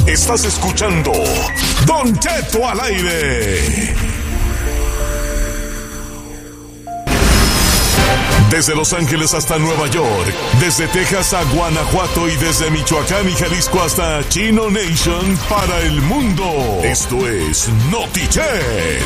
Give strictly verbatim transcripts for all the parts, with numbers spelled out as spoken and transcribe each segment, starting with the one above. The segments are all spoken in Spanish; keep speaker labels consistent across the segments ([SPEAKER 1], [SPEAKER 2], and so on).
[SPEAKER 1] Estás escuchando Don Cheto al aire. Desde Los Ángeles hasta Nueva York, desde Texas a Guanajuato y desde Michoacán y Jalisco hasta Chino Nation para el mundo. Esto es Notichet.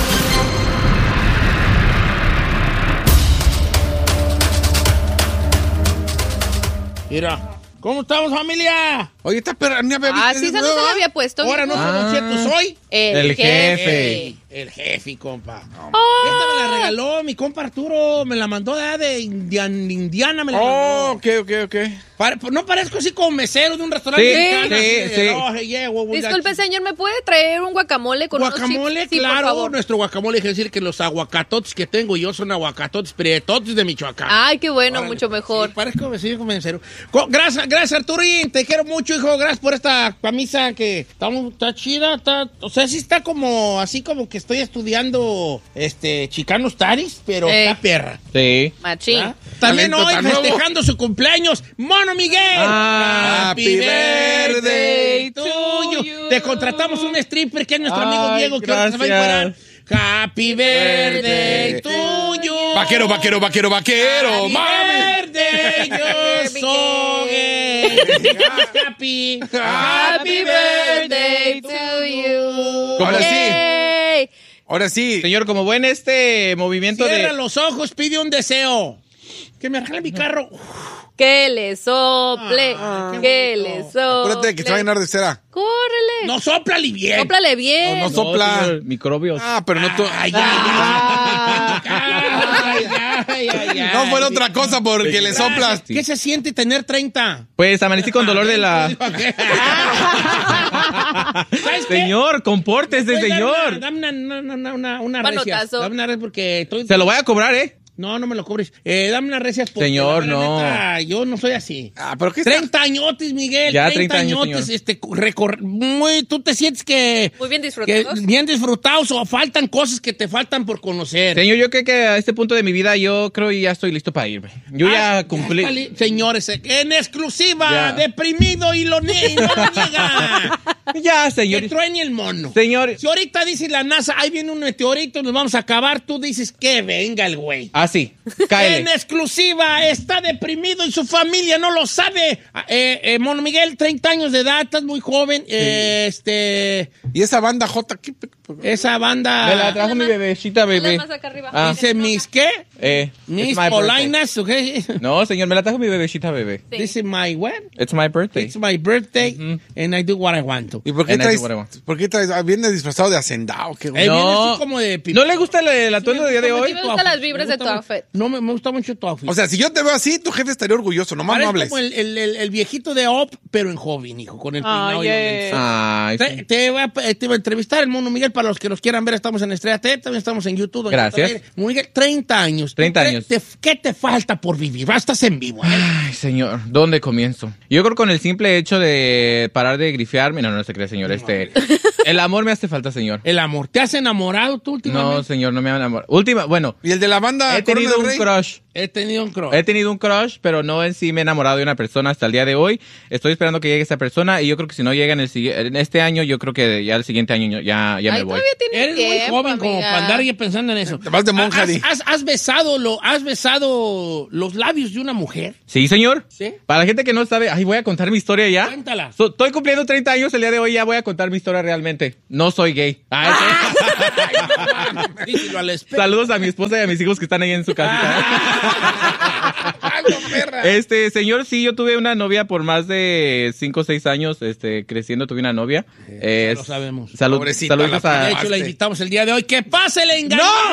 [SPEAKER 2] Mira, ¿cómo estamos, familia?
[SPEAKER 3] Oye, esta perra ni había visto.
[SPEAKER 4] Ah, sí, esa no se la había puesto.
[SPEAKER 2] Ahora no
[SPEAKER 3] Ah.
[SPEAKER 2] soy Don Cheto, soy
[SPEAKER 4] El,
[SPEAKER 3] El
[SPEAKER 4] jefe.
[SPEAKER 3] jefe.
[SPEAKER 2] el jefe, compa.
[SPEAKER 4] Oh.
[SPEAKER 2] Esta me la regaló mi compa Arturo, me la mandó de, de Indian- Indiana, me la
[SPEAKER 3] Oh,
[SPEAKER 2] mandó.
[SPEAKER 3] ok, ok, ok.
[SPEAKER 2] Pare- no parezco así como mesero de un restaurante
[SPEAKER 3] Sí,
[SPEAKER 2] mexicano,
[SPEAKER 3] sí,
[SPEAKER 2] así de,
[SPEAKER 3] sí.
[SPEAKER 2] "Oh, yeah, we- we got
[SPEAKER 4] Disculpe,
[SPEAKER 2] you".
[SPEAKER 4] señor, ¿me puede traer un guacamole con
[SPEAKER 2] Guacamole,
[SPEAKER 4] unos chips? Sí, por
[SPEAKER 2] claro,
[SPEAKER 4] favor.
[SPEAKER 2] nuestro guacamole, es decir que los aguacatotes que tengo yo son aguacatotes prietotes de Michoacán.
[SPEAKER 4] Ay, qué bueno,
[SPEAKER 2] Órale.
[SPEAKER 4] mucho mejor.
[SPEAKER 2] Sí, parezco vecino como mesero. Co- Gracias, gracias Arturín, te quiero mucho, hijo, gracias por esta camisa que está, mu- está chida, está, o sea, sí está como, así como que estoy estudiando, este, Chicano Studies, pero
[SPEAKER 4] Eh.
[SPEAKER 2] está perra.
[SPEAKER 3] Sí.
[SPEAKER 4] Machín.
[SPEAKER 2] ¿Ah? También
[SPEAKER 3] Talento
[SPEAKER 2] hoy
[SPEAKER 3] tan nuevo.
[SPEAKER 2] festejando su cumpleaños, Mono Miguel.
[SPEAKER 3] Happy birthday
[SPEAKER 2] to
[SPEAKER 4] to
[SPEAKER 2] you.
[SPEAKER 4] you.
[SPEAKER 2] Te contratamos un stripper que es nuestro
[SPEAKER 3] Ay,
[SPEAKER 2] amigo Diego, que ahorita se va a encuerar.
[SPEAKER 3] gracias.
[SPEAKER 2] Happy birthday to you.
[SPEAKER 3] Vaquero, vaquero, vaquero, vaquero.
[SPEAKER 2] Happy
[SPEAKER 3] ¡Mami!
[SPEAKER 2] birthday, yo soy happy.
[SPEAKER 4] Happy birthday to you.
[SPEAKER 3] Ahora sí.
[SPEAKER 4] Yay.
[SPEAKER 3] Ahora sí.
[SPEAKER 5] Señor, como buen este movimiento
[SPEAKER 2] Cierra
[SPEAKER 5] de...
[SPEAKER 2] los ojos, pide un deseo. Que me arregle mi carro.
[SPEAKER 4] Que le sople,
[SPEAKER 2] Ah, qué
[SPEAKER 4] que
[SPEAKER 2] bonito.
[SPEAKER 4] le sople.
[SPEAKER 3] Acuérdate que se va a llenar de cera.
[SPEAKER 4] Córrele.
[SPEAKER 2] No, sóplale bien.
[SPEAKER 4] Sóplale bien.
[SPEAKER 3] No, no sopla.
[SPEAKER 5] señor, microbios.
[SPEAKER 3] Ah, pero no. to-
[SPEAKER 2] Ay,
[SPEAKER 4] Ah.
[SPEAKER 2] ay, ay, ay, ay.
[SPEAKER 3] No fue otra cosa porque le soplas.
[SPEAKER 2] ¿Qué se siente tener treinta?
[SPEAKER 5] Pues amanecí con dolor de la...
[SPEAKER 2] ¿Sabes qué?
[SPEAKER 5] Señor, compórtese,
[SPEAKER 2] ¿Puedes dar
[SPEAKER 5] señor.
[SPEAKER 2] una- Dame una, una, una, una, una
[SPEAKER 4] Manotazo.
[SPEAKER 2] recia. Dame una recia porque estoy...
[SPEAKER 5] Se lo voy a cobrar, ¿eh?
[SPEAKER 2] No, no me lo cobres. Eh, dame unas recias porque
[SPEAKER 5] Señor,
[SPEAKER 2] la
[SPEAKER 5] no.
[SPEAKER 2] neta, yo no soy así.
[SPEAKER 3] Ah, pero ¿qué está?
[SPEAKER 2] treinta añotes, Miguel.
[SPEAKER 5] Ya,
[SPEAKER 2] treinta,
[SPEAKER 5] treinta años,
[SPEAKER 2] añotes,
[SPEAKER 5] señor.
[SPEAKER 2] este, recor- muy, tú te sientes que...
[SPEAKER 4] Muy bien
[SPEAKER 2] que
[SPEAKER 4] disfrutados.
[SPEAKER 2] bien disfrutados o faltan cosas que te faltan por conocer.
[SPEAKER 5] Señor, yo creo que a este punto de mi vida yo creo que ya estoy listo para irme. Yo
[SPEAKER 2] Ah,
[SPEAKER 5] ya cumplí...
[SPEAKER 2] está li- Señores, en exclusiva,
[SPEAKER 5] Ya.
[SPEAKER 2] deprimido y lo nie- y no lo niega.
[SPEAKER 5] Ya,
[SPEAKER 2] Que
[SPEAKER 5] señor.
[SPEAKER 2] truene el mono.
[SPEAKER 5] Señor.
[SPEAKER 2] Si ahorita dice la NASA, ahí viene un meteorito, nos vamos a acabar, tú dices que venga el güey.
[SPEAKER 5] Ah, sí.
[SPEAKER 2] En
[SPEAKER 5] Cáele.
[SPEAKER 2] exclusiva, está deprimido y su familia no lo sabe. Eh, eh, Mono Miguel, treinta años de edad, estás muy joven. eh, este,
[SPEAKER 3] Y esa banda J. ¿qué?
[SPEAKER 2] esa banda...
[SPEAKER 5] Me la trajo mi bebecita,
[SPEAKER 4] Dale
[SPEAKER 5] bebé.
[SPEAKER 4] más acá arriba.
[SPEAKER 5] Ah.
[SPEAKER 2] Dice mis, ¿qué?
[SPEAKER 5] Eh,
[SPEAKER 2] Mis
[SPEAKER 5] it's my birthday.
[SPEAKER 2] polainas, ¿o qué?
[SPEAKER 5] No, señor, me la trajo mi bebecita, bebé.
[SPEAKER 4] Sí.
[SPEAKER 2] Dice my what?
[SPEAKER 5] It's my birthday.
[SPEAKER 2] It's my birthday and I do what I want to.
[SPEAKER 3] ¿Y por qué
[SPEAKER 5] And I do
[SPEAKER 3] traes?
[SPEAKER 5] what I want.
[SPEAKER 3] ¿Por qué traes? Ah, viene disfrazado de hacendado. ¿Qué?
[SPEAKER 2] Eh, viene
[SPEAKER 5] No.
[SPEAKER 2] así como de pipi-
[SPEAKER 5] ¿No le gusta el, el atuendo del día de
[SPEAKER 2] Me
[SPEAKER 5] hoy?
[SPEAKER 4] Me
[SPEAKER 2] gusta
[SPEAKER 4] gustan
[SPEAKER 2] tu
[SPEAKER 4] las vibras
[SPEAKER 2] me
[SPEAKER 4] de tu
[SPEAKER 2] gusta
[SPEAKER 4] outfit.
[SPEAKER 2] No, me, me gusta mucho tu outfit.
[SPEAKER 3] O sea, si yo te veo así, tu jefe estaría orgulloso. Nomás no
[SPEAKER 2] Parezco
[SPEAKER 3] hables.
[SPEAKER 2] como el, el, el, el viejito de Op, pero en joven, hijo, con el peinado y los lentes.
[SPEAKER 5] Ay,
[SPEAKER 2] Te,
[SPEAKER 5] sí.
[SPEAKER 2] te va, a- te va a entrevistar el Mono Miguel para los que los quieran ver. Estamos en Estrella T, también estamos en YouTube. donde
[SPEAKER 5] Gracias.
[SPEAKER 2] está Mono Miguel, treinta años.
[SPEAKER 5] treinta
[SPEAKER 2] ¿Qué
[SPEAKER 5] años.
[SPEAKER 2] te- ¿Qué te falta por vivir? Estás en vivo, ¿eh?
[SPEAKER 5] Ay, señor, ¿dónde comienzo? Yo creo con el simple hecho de parar de grifiarme. No, no se cree, señor. Este, el amor me hace falta, señor.
[SPEAKER 2] El amor. ¿Te has enamorado tú últimamente?
[SPEAKER 5] No, señor, no me han enamorado. Última, bueno,
[SPEAKER 3] Y el de la banda
[SPEAKER 5] he
[SPEAKER 3] Corona
[SPEAKER 5] tenido
[SPEAKER 3] del
[SPEAKER 5] un
[SPEAKER 3] Rey.
[SPEAKER 5] crush.
[SPEAKER 2] He tenido un crush.
[SPEAKER 5] He tenido un crush, pero no en sí me he enamorado de una persona hasta el día de hoy. Estoy esperando que llegue esa persona y yo creo que si no llega en, el, sigui- en este año, yo creo que ya el siguiente año ya, ya me
[SPEAKER 4] Ay,
[SPEAKER 5] voy.
[SPEAKER 4] todavía tienes
[SPEAKER 2] Eres muy
[SPEAKER 4] tiempo,
[SPEAKER 2] joven como
[SPEAKER 4] amiga.
[SPEAKER 2] para andar ya pensando en eso.
[SPEAKER 3] Te vas de monja,
[SPEAKER 2] ¿Has,
[SPEAKER 3] di.
[SPEAKER 2] has, has besado lo, ¿Has besado los labios de una mujer?
[SPEAKER 5] Sí, señor.
[SPEAKER 2] Sí.
[SPEAKER 5] Para la gente que no sabe, ay, voy a contar mi historia ya.
[SPEAKER 2] Cuéntala.
[SPEAKER 5] So- estoy cumpliendo treinta años el día de hoy, ya voy a contar mi historia realmente. No soy gay. Ay, sí.
[SPEAKER 2] Díselo al espejo.
[SPEAKER 5] Saludos a mi esposa y a mis hijos que están ahí en su casa.
[SPEAKER 2] Ay, no, perra.
[SPEAKER 5] Este, señor, sí, yo tuve una novia por más de cinco o seis años, este, creciendo tuve una novia. Eh,
[SPEAKER 2] lo sabemos.
[SPEAKER 5] Salud,
[SPEAKER 3] Pobrecita,
[SPEAKER 5] saludos
[SPEAKER 3] la
[SPEAKER 5] a...
[SPEAKER 2] De hecho, la invitamos el día de hoy. ¡Que pase la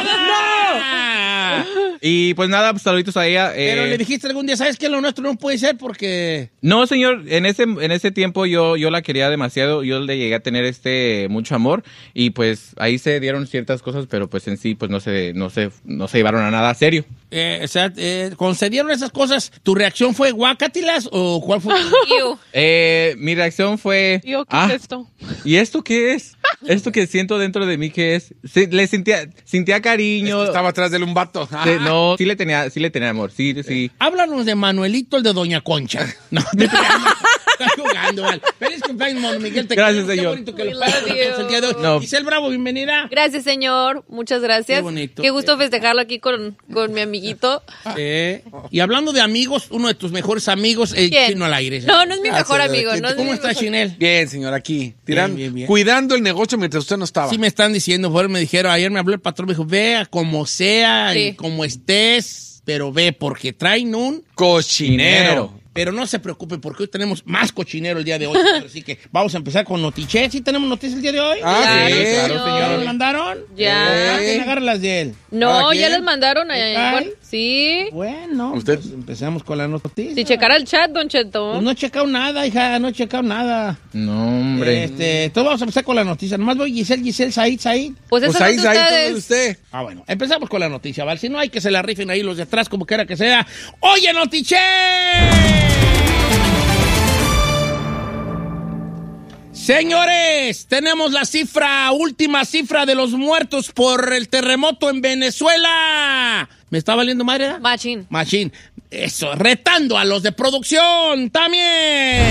[SPEAKER 2] engañada! ¡No!
[SPEAKER 5] Y pues nada, pues saluditos a ella. eh,
[SPEAKER 2] Pero le dijiste algún día, ¿sabes qué? Lo nuestro no puede ser porque...
[SPEAKER 5] No, señor, en ese, en ese tiempo yo, yo la quería demasiado, yo le llegué a tener este mucho amor y pues ahí se dieron ciertas cosas, pero pues en sí pues no se, no se, no se llevaron a nada serio.
[SPEAKER 2] Eh, o sea, eh, concedieron esas cosas. ¿Tu reacción fue guacatilas o cuál fue?
[SPEAKER 4] Iu.
[SPEAKER 5] Eh, mi reacción fue...
[SPEAKER 6] Yo, ¿qué
[SPEAKER 5] "Ah,
[SPEAKER 6] es esto?
[SPEAKER 5] ¿Y esto qué es? ¿Esto que siento dentro de mí qué es? Sí, le sentía, sentía cariño.
[SPEAKER 3] Estaba atrás de él un vato.
[SPEAKER 5] Sí, no, sí le tenía, sí le tenía amor, sí, sí.
[SPEAKER 2] Háblanos de Manuelito, el de Doña Concha. No, Estás jugando, Val. Feliz cumpleaños, Mono Miguel. Te
[SPEAKER 5] Gracias,
[SPEAKER 2] queremos. Qué
[SPEAKER 5] señor.
[SPEAKER 2] bonito que
[SPEAKER 4] We
[SPEAKER 2] lo
[SPEAKER 4] love
[SPEAKER 2] pases
[SPEAKER 4] you.
[SPEAKER 2] el día de hoy.
[SPEAKER 5] No.
[SPEAKER 2] Giselle Bravo, bienvenida.
[SPEAKER 4] Gracias, señor. Muchas gracias.
[SPEAKER 2] Qué bonito.
[SPEAKER 4] Qué gusto festejarlo aquí con, con mi amiguito.
[SPEAKER 2] Eh, y hablando de amigos, uno de tus mejores amigos, el
[SPEAKER 4] ¿Quién?
[SPEAKER 2] Chino al aire.
[SPEAKER 4] No, no es mi
[SPEAKER 3] Gracias,
[SPEAKER 4] mejor
[SPEAKER 3] señora.
[SPEAKER 4] amigo.
[SPEAKER 3] ¿Quién-
[SPEAKER 4] No es
[SPEAKER 2] ¿Cómo
[SPEAKER 4] mi
[SPEAKER 2] está,
[SPEAKER 4] mejor-
[SPEAKER 2] Chinel?
[SPEAKER 3] Bien, señor, aquí. Tiran,
[SPEAKER 2] bien, bien.
[SPEAKER 3] Cuidando el negocio mientras usted no estaba.
[SPEAKER 2] Sí me están diciendo, por me dijeron, ayer me habló el patrón, me dijo, vea como sea y
[SPEAKER 4] Sí.
[SPEAKER 2] como estés, pero ve, porque traen un...
[SPEAKER 3] Cochinero.
[SPEAKER 2] Pero no se preocupe, porque hoy tenemos más cochinero el día de hoy. Así que vamos a empezar con Notiche. ¿Sí tenemos noticias el día de hoy?
[SPEAKER 3] Ah,
[SPEAKER 4] Claro,
[SPEAKER 3] sí,
[SPEAKER 4] señor.
[SPEAKER 3] claro,
[SPEAKER 2] ¿Ya
[SPEAKER 3] señor.
[SPEAKER 2] los mandaron?
[SPEAKER 4] Ya.
[SPEAKER 2] Ah, ¿quién agarra las de él?
[SPEAKER 4] No,
[SPEAKER 3] ¿Cada
[SPEAKER 4] ya
[SPEAKER 3] quien?
[SPEAKER 4] les mandaron.
[SPEAKER 2] ¿Te
[SPEAKER 4] eh,
[SPEAKER 2] cae?
[SPEAKER 4] bueno, sí.
[SPEAKER 2] Bueno,
[SPEAKER 3] ¿Usted?
[SPEAKER 2] pues empezamos con la noticia.
[SPEAKER 4] Si checara el chat, Don Cheto.
[SPEAKER 2] Pues no he checado nada, hija, no he checado nada.
[SPEAKER 5] No, hombre.
[SPEAKER 2] Este, entonces vamos a empezar con la noticia. Nomás voy Giselle, Giselle, Said, Said.
[SPEAKER 4] Pues
[SPEAKER 3] Pues
[SPEAKER 4] eso
[SPEAKER 3] ahí,
[SPEAKER 4] es de
[SPEAKER 3] ahí,
[SPEAKER 4] ustedes.
[SPEAKER 3] todo de usted.
[SPEAKER 2] Ah, bueno, empezamos con la noticia, ¿vale? Si no hay que se la rifen ahí los de atrás, como quiera que sea. ¡Oye, Notiche! Señores, tenemos la cifra, última cifra de los muertos por el terremoto en Venezuela. ¿Me está valiendo madre? ¿eh?
[SPEAKER 4] Machín.
[SPEAKER 2] Machín. Eso, retando a los de producción también.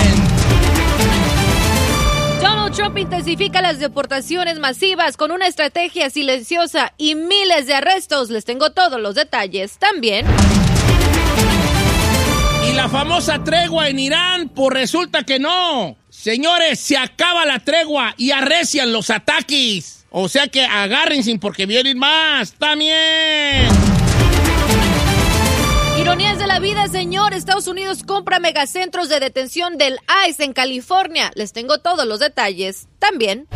[SPEAKER 4] Donald Trump intensifica las deportaciones masivas con una estrategia silenciosa y miles de arrestos. Les tengo todos los detalles también.
[SPEAKER 2] Y la famosa tregua en Irán, pues resulta que no. Señores, se acaba la tregua y arrecian los ataques. O sea que agárrense porque vienen más también.
[SPEAKER 4] Ironías de la vida, señor. Estados Unidos compra megacentros de detención del ICE en California. Les tengo todos los detalles también.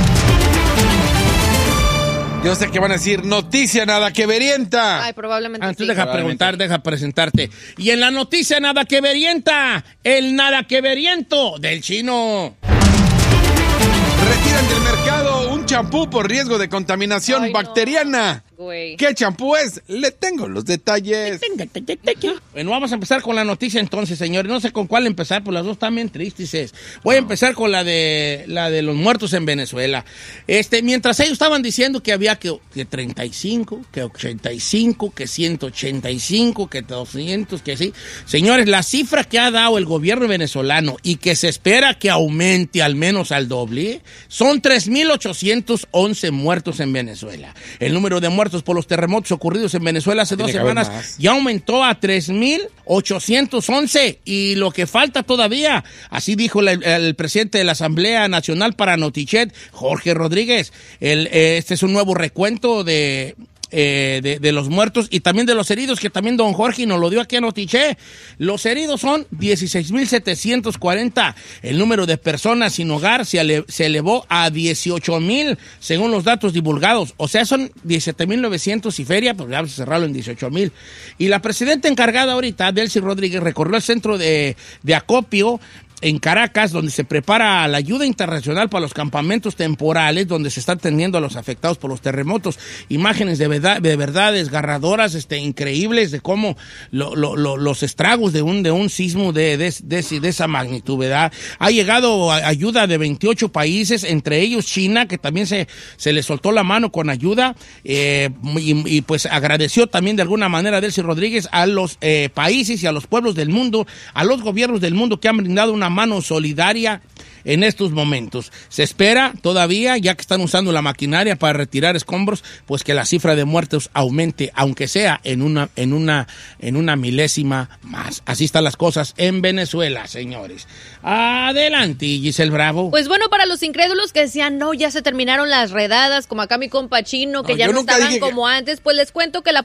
[SPEAKER 3] Yo sé que van a decir noticia nada que verienta.
[SPEAKER 4] Ay, probablemente
[SPEAKER 2] Antes
[SPEAKER 4] sí.
[SPEAKER 2] deja preguntar, deja presentarte. Y en la noticia nada que verienta, el nada que veriento del Chino.
[SPEAKER 3] Retiran del mercado un champú por riesgo de contaminación
[SPEAKER 4] Ay, no.
[SPEAKER 3] bacteriana.
[SPEAKER 4] Güey.
[SPEAKER 3] ¿Qué champú es? Le tengo los detalles.
[SPEAKER 2] Bueno, vamos a empezar con la noticia entonces, señores. No sé con cuál empezar, pues las dos están bien tristes. Voy a empezar con la de la de los muertos en Venezuela. Este, mientras ellos estaban diciendo que había que, que treinta y cinco, que ochenta y cinco, que ciento ochenta y cinco, que doscientos, que sí. Señores, la cifra que ha dado el gobierno venezolano y que se espera que aumente al menos al doble, son tres mil ochocientos once muertos en Venezuela. El número de muertos por los terremotos ocurridos en Venezuela hace dos
[SPEAKER 3] Tiene que haber
[SPEAKER 2] semanas
[SPEAKER 3] más.
[SPEAKER 2] ya aumentó a tres mil ochocientos once y lo que falta todavía, así dijo la- el presidente de la Asamblea Nacional para Notichet, Jorge Rodríguez. El, eh, este es un nuevo recuento de... eh, de, de los muertos y también de los heridos, que también don Jorge nos lo dio aquí a Notiche. Los heridos son dieciséis mil setecientos cuarenta. El número de personas sin hogar se, ele- se elevó a dieciocho mil, según los datos divulgados. O sea, son diecisiete mil novecientos y feria, pues vamos a cerrarlo en dieciocho mil. Y la presidenta encargada ahorita, Delcy Rodríguez, recorrió el centro de, de acopio en Caracas, donde se prepara la ayuda internacional para los campamentos temporales, donde se está atendiendo a los afectados por los terremotos. Imágenes de verdad, de verdad desgarradoras, este, increíbles de cómo lo- lo- lo- los estragos de un, de un sismo de, de, de- de esa magnitud, ¿verdad? Ha llegado a- ayuda de veintiocho países, entre ellos China, que también se, se le soltó la mano con ayuda, eh, y, y pues agradeció también de alguna manera a Delcy Rodríguez a los eh, países y a los pueblos del mundo, a los gobiernos del mundo que han brindado una mano solidaria en estos momentos. Se espera todavía, ya que están usando la maquinaria para retirar escombros, pues que la cifra de muertos aumente, aunque sea en una, en una, en una milésima más. Así están las cosas en Venezuela, señores. Adelante, Giselle Bravo.
[SPEAKER 4] Pues bueno, para los incrédulos que decían, no, ya se terminaron las redadas, como acá mi compa Chino, que
[SPEAKER 3] No,
[SPEAKER 4] ya
[SPEAKER 3] yo
[SPEAKER 4] no
[SPEAKER 3] nunca
[SPEAKER 4] estaban
[SPEAKER 3] dije que-
[SPEAKER 4] como antes, pues les cuento que la